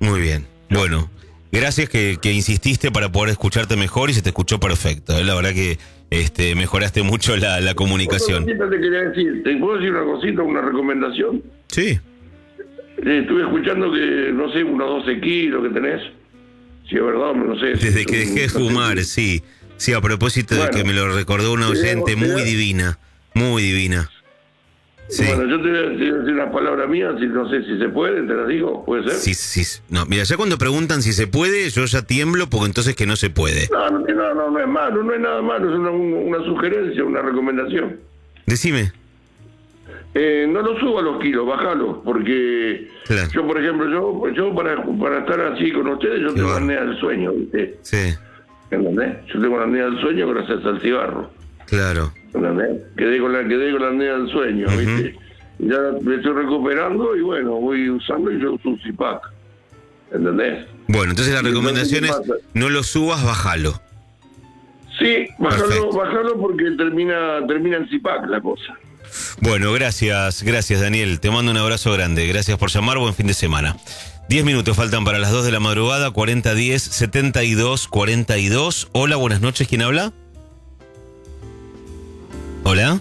Muy bien. Bueno, gracias que insististe para poder escucharte mejor y se te escuchó perfecto. La verdad que mejoraste mucho la comunicación. Otra cosita te quería decir. ¿Te puedo decir una cosita, una recomendación? Sí. Estuve escuchando que, no sé, unos 12 kilos que tenés. Si es verdad, no sé. Desde que dejé de fumar, sí. Sí, a propósito de que me lo recordó una oyente muy divina. Muy divina. Sí. Bueno, yo te voy a decir unas palabras mías, no sé si se puede, te las digo, ¿puede ser? Sí, sí. No, mira, ya cuando preguntan si se puede, yo ya tiemblo porque entonces que no se puede. No es malo, no es nada malo, es una sugerencia, una recomendación. Decime. No lo suba los kilos, bájalo, porque claro. Yo, por ejemplo, yo para estar así con ustedes, yo tengo la apnea del sueño, ¿viste? Sí. ¿Entendés? Yo tengo la apnea del sueño gracias al cigarro. Claro. ¿Entendés? Quedé con la apnea del sueño, ¿viste? Y ya me estoy recuperando y bueno, voy usando y yo uso un Zipac. ¿Entendés? Bueno, entonces la recomendación es no lo subas, bájalo. Sí, bájalo porque termina en Zipac la cosa. Bueno, gracias Daniel, te mando un abrazo grande, gracias por llamar, buen fin de semana. 10 minutos faltan para las 2 de la madrugada, 4010-7242. Hola, buenas noches, ¿quién habla? Hola.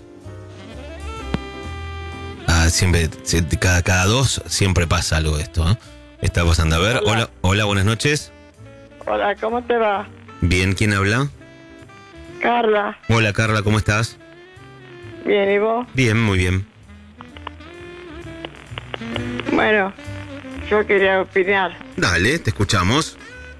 Siempre, cada dos siempre pasa algo de esto, ¿eh? Está pasando, a ver, hola, buenas noches. Hola, ¿cómo te va? Bien, ¿quién habla? Carla. Hola Carla, ¿cómo estás? Bien, ¿y vos? Bien, muy bien. Bueno, yo quería opinar. Dale, te escuchamos.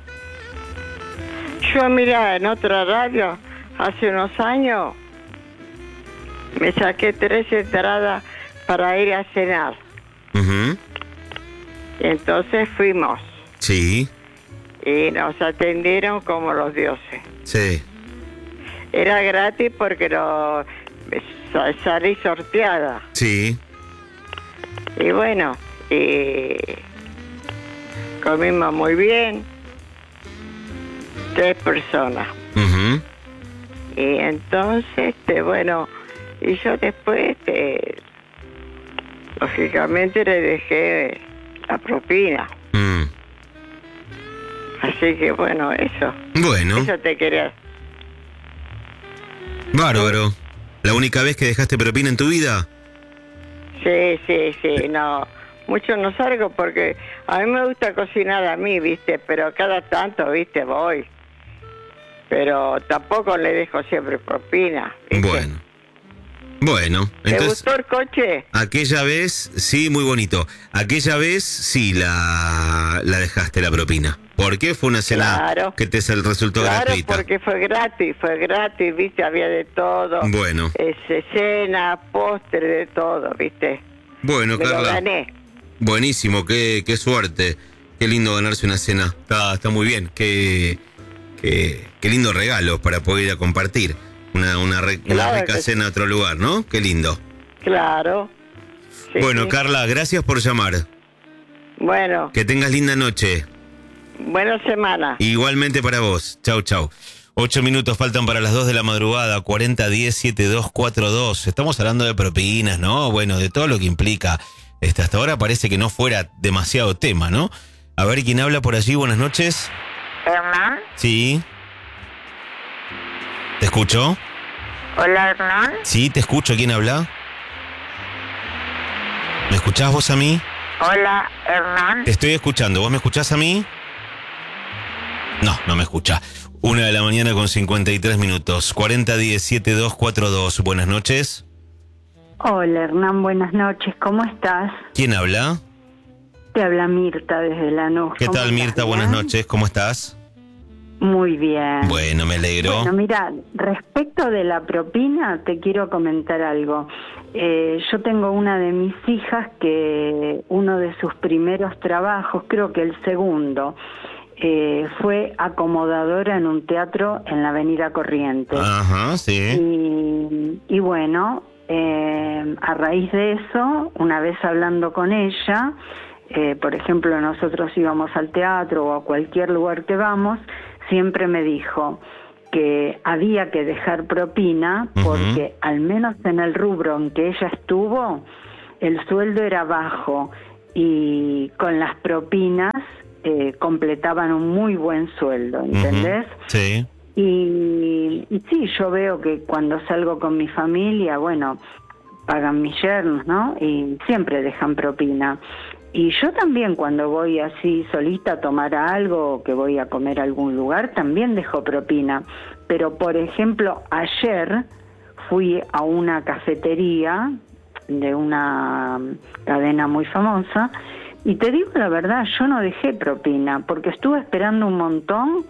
Yo, mira, en otra radio, hace unos años, me saqué 3 entradas para ir a cenar. Uh-huh. Y entonces fuimos. Sí. Y nos atendieron como los dioses. Sí. Era gratis porque salí sorteada. Sí. Y bueno, comimos muy bien. 3 personas. Uh-huh. Y entonces, bueno, y yo después, lógicamente le dejé la propina. Así que bueno, eso. Bueno. Eso te quería. Bárbaro. ¿La única vez que dejaste propina en tu vida? Sí, no. Mucho no salgo porque a mí me gusta cocinar a mí, ¿viste? Pero cada tanto, ¿viste? Voy. Pero tampoco le dejo siempre propina, ¿viste? Bueno, entonces... ¿Te gustó el coche? Aquella vez, sí, muy bonito. Aquella vez, sí, la dejaste la propina. ¿Por qué? Fue una cena que te resultó gratuita. Claro, porque fue gratis, ¿viste? Había de todo. Bueno. Cena, postre, de todo, ¿viste? Bueno, me Carla. Lo gané. Buenísimo, qué suerte. Qué lindo ganarse una cena. Está muy bien. Qué lindo regalo para poder ir a compartir. Una rica cena a otro lugar, ¿no? Qué lindo. Claro. Sí, bueno, sí. Carla, gracias por llamar. Bueno. Que tengas linda noche. Buena semana. Igualmente para vos. Chau. 8 minutos faltan para las 2 de la madrugada, 4010-7242. Estamos hablando de propinas, ¿no? Bueno, de todo lo que implica. Hasta ahora parece que no fuera demasiado tema, ¿no? A ver, ¿quién habla por allí? Buenas noches. ¿Hernán? Sí. ¿Te escucho? Hola, Hernán. Sí, te escucho. ¿Quién habla? ¿Me escuchás vos a mí? Hola, Hernán. Te estoy escuchando. ¿Vos me escuchás a mí? No me escucha. 1 de la mañana con 53 minutos. 4010-7242. Buenas noches. Hola, Hernán. Buenas noches. ¿Cómo estás? ¿Quién habla? Te habla Mirta desde Lanús. ¿Qué tal, Mirta? Buenas noches. ¿Cómo estás? Muy bien. Bueno, me alegro. Bueno, mira, respecto de la propina, te quiero comentar algo. Yo tengo una de mis hijas que uno de sus primeros trabajos, creo que el segundo, fue acomodadora en un teatro en la Avenida Corrientes. Ajá, sí. Y bueno, a raíz de eso, una vez hablando con ella, por ejemplo, nosotros íbamos al teatro o a cualquier lugar que vamos, siempre me dijo que había que dejar propina porque al menos en el rubro en que ella estuvo, el sueldo era bajo y con las propinas completaban un muy buen sueldo, ¿entendés? Sí. Y sí, yo veo que cuando salgo con mi familia, bueno, pagan mis yernos, ¿no? Y siempre dejan propina. Y yo también cuando voy así solita a tomar algo o que voy a comer a algún lugar, también dejo propina. Pero, por ejemplo, ayer fui a una cafetería de una cadena muy famosa y te digo la verdad, yo no dejé propina porque estuve esperando un montón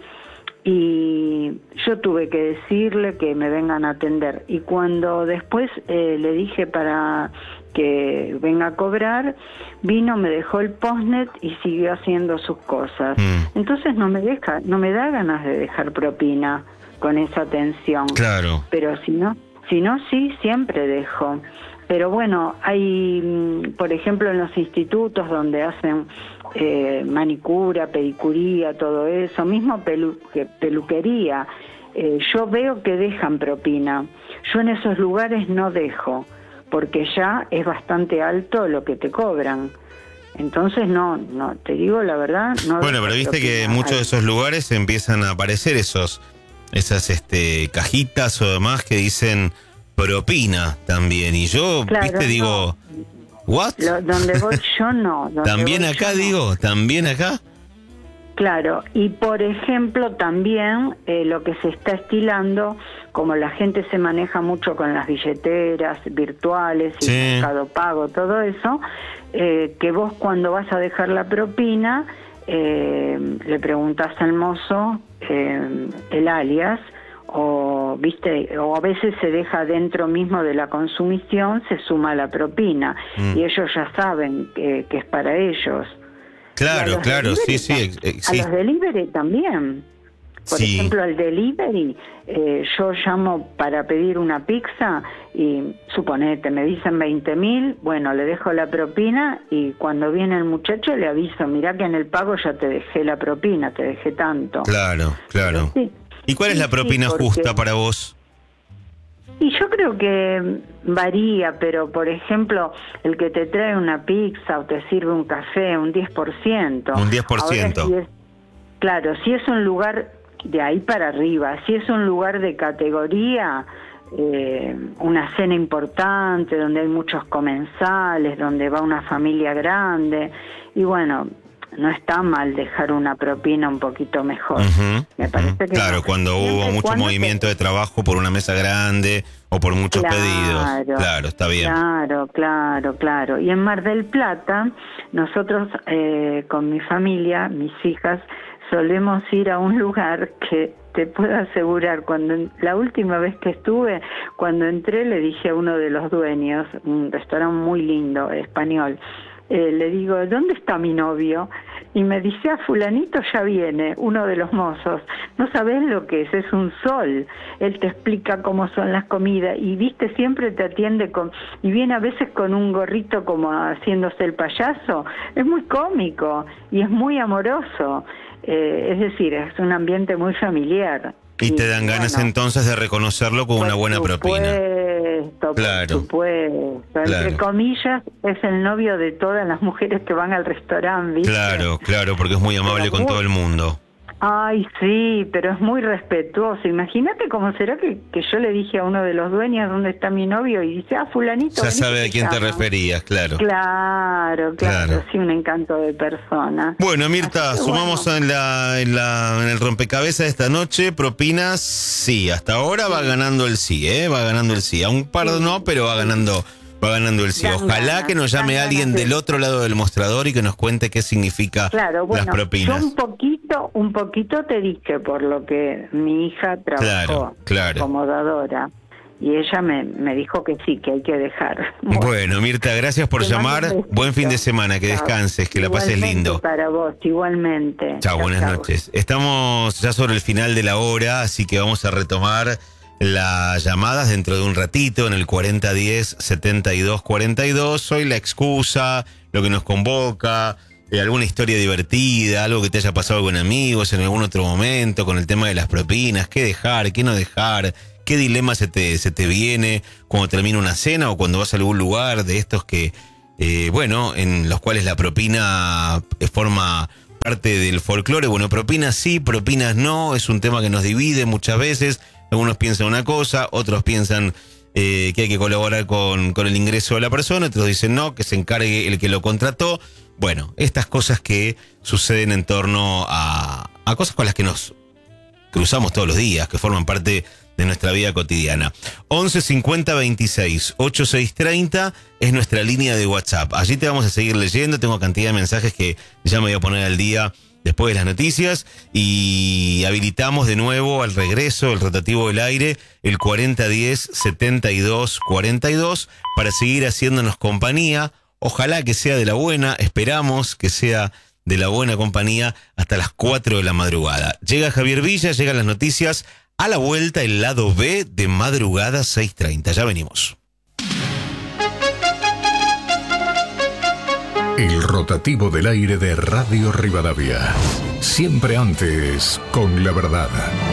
y yo tuve que decirle que me vengan a atender. Y cuando después le dije para que venga a cobrar, vino, me dejó el postnet y siguió haciendo sus cosas. Entonces no me da ganas de dejar propina con esa atención. Claro. Pero si no, sí, siempre dejo. Pero bueno, hay, por ejemplo, en los institutos donde hacen manicura, pedicuría, todo eso, mismo peluquería, yo veo que dejan propina. Yo en esos lugares no dejo, porque ya es bastante alto lo que te cobran. Entonces no, te digo la verdad, no. Bueno, pero viste que en muchos de esos lugares empiezan a aparecer esas cajitas o demás que dicen propina también, y yo, claro, viste, digo, ¿what? Donde voy yo no. ¿También acá, digo? ¿También acá? Claro, y por ejemplo también lo que se está estilando, como la gente se maneja mucho con las billeteras virtuales y Mercado Pago, todo eso, que vos cuando vas a dejar la propina, le preguntás al mozo el alias, o viste, o a veces se deja dentro mismo de la consumición, se suma la propina y ellos ya saben que es para ellos. Claro, sí. A los delivery también. Por ejemplo, al delivery, yo llamo para pedir una pizza y suponete, me dicen 20.000, bueno, le dejo la propina y cuando viene el muchacho le aviso, mirá que en el pago ya te dejé la propina, te dejé tanto. Claro. Sí. ¿Y cuál es la propina justa para vos? Y yo creo que varía, pero por ejemplo, el que te trae una pizza o te sirve un café, un 10%. Un 10%. Ahora, claro, si es un lugar de ahí para arriba, si es un lugar de categoría, una cena importante, donde hay muchos comensales, donde va una familia grande, y bueno, no está mal dejar una propina un poquito mejor. Me parece que claro, no. Cuando hubo mucho movimiento de trabajo por una mesa grande o por muchos pedidos. Claro, está bien. Claro. Y en Mar del Plata, nosotros con mi familia, mis hijas, solemos ir a un lugar que te puedo asegurar, la última vez que estuve, cuando entré le dije a uno de los dueños, un restaurante muy lindo, español, le digo, ¿dónde está mi novio? Y me dice, fulanito ya viene, uno de los mozos. No sabés lo que es un sol. Él te explica cómo son las comidas y viste, siempre te atiende y viene a veces con un gorrito como haciéndose el payaso. Es muy cómico y es muy amoroso. Es decir, es un ambiente muy familiar. Y te dan ganas entonces de reconocerlo con una buena propina. Por supuesto. Entre comillas, es el novio de todas las mujeres que van al restaurante, ¿viste? Claro, porque es muy amable con todo el mundo. Ay, sí, pero es muy respetuoso. Imagínate cómo será que yo le dije a uno de los dueños dónde está mi novio y dice, fulanito. Ya sabe a quién te referías, claro. Claro, sí, un encanto de persona. Bueno, Mirta, sumamos en el rompecabezas de esta noche, propinas, sí, hasta ahora va ganando el sí, va ganando el sí. A un par no, pero va ganando el sí. Ojalá que nos llame alguien del otro lado del mostrador y que nos cuente qué significa las propinas. Yo un poquito te dije por lo que mi hija trabajó como dadora. Y ella me dijo que sí, que hay que dejar. Bueno, Mirta, gracias por llamar. Buen fin de semana, que descanses, que la pases lindo. Para vos, igualmente. Chao, buenas noches. Estamos ya sobre el final de la hora, así que vamos a retomar las llamadas dentro de un ratito en el 4010-7242. Hoy la excusa, lo que nos convoca, alguna historia divertida, algo que te haya pasado con amigos en algún otro momento, con el tema de las propinas, qué dejar, qué no dejar, qué dilema se te viene cuando termina una cena o cuando vas a algún lugar de estos que, en los cuales la propina forma parte del folclore. Bueno, propinas sí, propinas no, es un tema que nos divide muchas veces. Algunos piensan una cosa, otros piensan que hay que colaborar con el ingreso de la persona, otros dicen no, que se encargue el que lo contrató. Bueno, estas cosas que suceden en torno a cosas con las que nos cruzamos todos los días, que forman parte de nuestra vida cotidiana. 11 50 26 8630 es nuestra línea de WhatsApp. Allí te vamos a seguir leyendo. Tengo cantidad de mensajes que ya me voy a poner al día después de las noticias, y habilitamos de nuevo al regreso el rotativo del aire, el 4010-7242, para seguir haciéndonos compañía. Ojalá que sea de la buena, esperamos que sea de la buena compañía hasta las 4 de la madrugada. Llega Javier Villa, llegan las noticias. A la vuelta, el lado B de Madrugada 630. Ya venimos. El rotativo del aire de Radio Rivadavia. Siempre antes, con la verdad.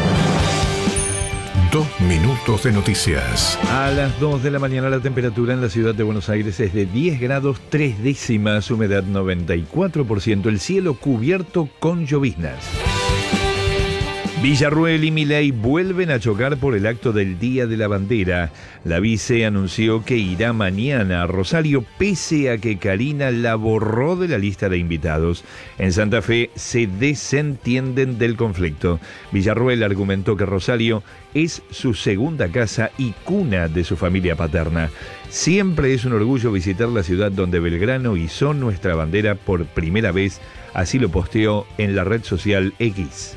2 minutos de noticias. A las 2 de la mañana la temperatura en la ciudad de Buenos Aires es de 10 grados 3 décimas, humedad 94%, el cielo cubierto con lloviznas. Villarruel y Milei vuelven a chocar por el acto del Día de la Bandera. La vice anunció que irá mañana a Rosario, pese a que Karina la borró de la lista de invitados. En Santa Fe se desentienden del conflicto. Villarruel argumentó que Rosario es su segunda casa y cuna de su familia paterna. Siempre es un orgullo visitar la ciudad donde Belgrano izó nuestra bandera por primera vez, así lo posteó en la red social X.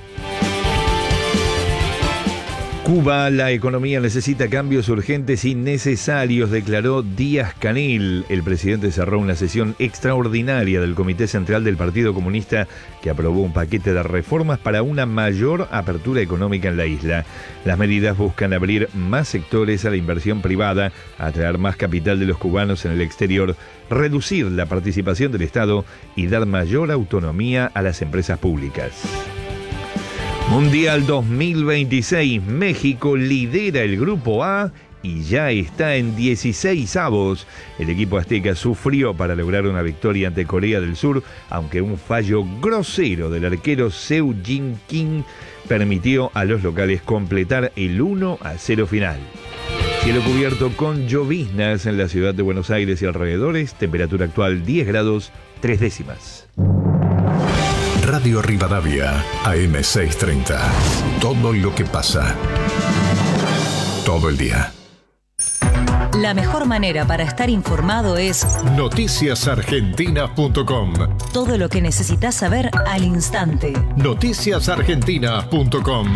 Cuba, la economía necesita cambios urgentes y necesarios, declaró Díaz-Canel. El presidente cerró una sesión extraordinaria del Comité Central del Partido Comunista que aprobó un paquete de reformas para una mayor apertura económica en la isla. Las medidas buscan abrir más sectores a la inversión privada, atraer más capital de los cubanos en el exterior, reducir la participación del Estado y dar mayor autonomía a las empresas públicas. Mundial 2026, México lidera el Grupo A y ya está en 16avos. El equipo azteca sufrió para lograr una victoria ante Corea del Sur, aunque un fallo grosero del arquero Seo Jin-Kim permitió a los locales completar el 1-0 final. Cielo cubierto con lloviznas en la ciudad de Buenos Aires y alrededores, temperatura actual 10 grados 3 décimas. Radio Rivadavia, AM 630. Todo lo que pasa. Todo el día. La mejor manera para estar informado es noticiasargentina.com. Todo lo que necesitas saber al instante. Noticiasargentina.com.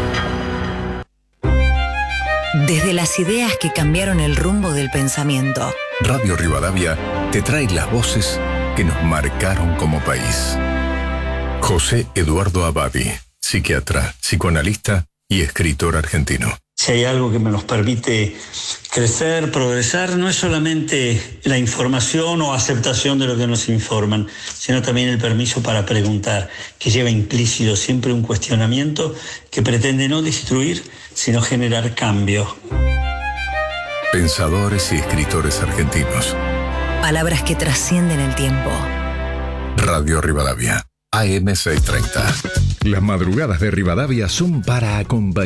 Desde las ideas que cambiaron el rumbo del pensamiento. Radio Rivadavia te trae las voces que nos marcaron como país. José Eduardo Abadi, psiquiatra, psicoanalista y escritor argentino. Si hay algo que nos permite crecer, progresar, no es solamente la información o aceptación de lo que nos informan, sino también el permiso para preguntar, que lleva implícito siempre un cuestionamiento que pretende no destruir, sino generar cambio. Pensadores y escritores argentinos. Palabras que trascienden el tiempo. Radio Rivadavia. AM 630. Las madrugadas de Rivadavia son para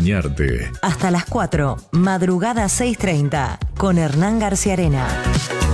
acompañarte. Hasta las 4, Madrugada 630, con Hernán García Arena.